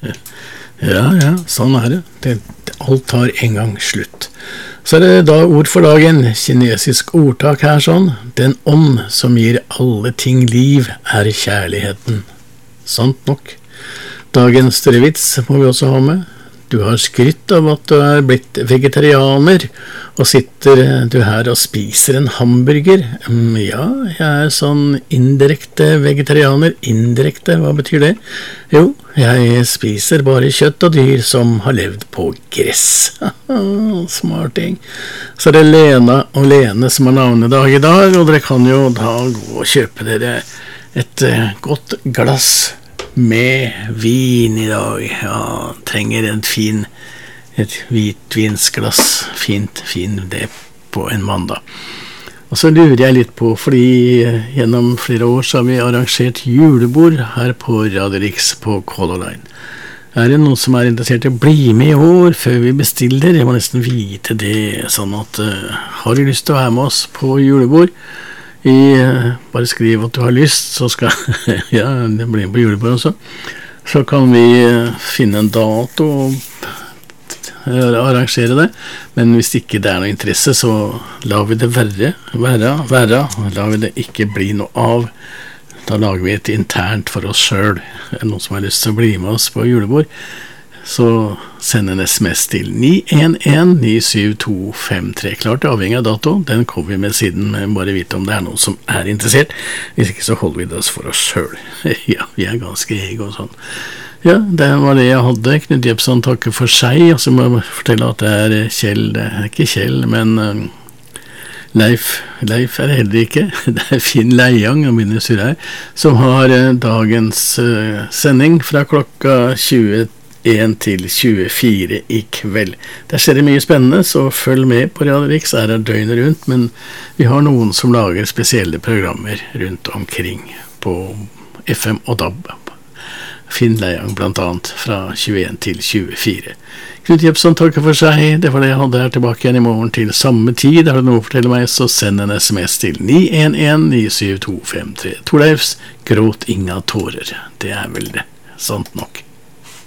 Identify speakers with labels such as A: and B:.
A: Ja, sånn det. Alt tar en gang slutt. Så det da ord for dagen, kinesisk ordtak her sånn. Den ånd som gir alle ting liv kjærligheten. Sant nok. Dagens større vits må vi også ha med. Du har skrytt av at du blitt vegetarianer, og sitter du her og spiser en hamburger. Ja, jeg sånn indirekte vegetarianer. Indirekte, hva betyr det? Jo, jeg spiser bare kjøtt og dyr som har levd på gress. Smart ting. Så det Lena og Lene som har navnedag i dag, og dere kan jo da gå og kjøpe dere et godt glass med vin i dag. Ja, trenger et hvitvinsglass. Fin det på en mandag. Og så lurer jeg litt på, fordi gjennom flere år så har vi arrangert julebord her på Radio Rix på Color Line. Det noen som interessert i å bli med i år før vi bestiller? Jeg må nesten vite det, sånn at har du lyst til å være med oss på julebord? Bare skriv at du har lyst, så skal ja, det blir på julebord også. Så kan vi finne en dato og arrangere det. Men hvis ikke det noe interesse, så lar vi det være. La vi det ikke bli noe av. Da lager vi et internt for oss selv. Noen som har lyst til å bli med oss på julebord, så send en sms til 911-97253. Klart avhengig av dato. Den kommer vi med siden, men bare vite om det noen som interessert. Hvis ikke så holder vi det oss for oss selv. Ja, vi ganske ego og sånn. Ja, det var det jeg hadde. Knut Jepsen takker for seg, og så må jeg fortelle at det Kjell. Det ikke Kjell, men Leif det heller ikke. Det Finn Leiang, og begynner surre her, som har dagens sending fra klokka 21 til 24 i kveld. Der skjer det mye spennende, så følg med på Radio Rix, det døgnet rundt, men vi har noen som lager spesielle programmer rundt omkring på FM og DAB. Finn Leiang blant annet fra 21 til 24. Knut Jepsen takker for seg. Det var det jeg hadde her tilbake igjen i morgen til samme tid. Har du noe å fortelle meg, så send en sms til 911-97253. Torleifs, gråt inga tårer. Det vel det. Sant nok.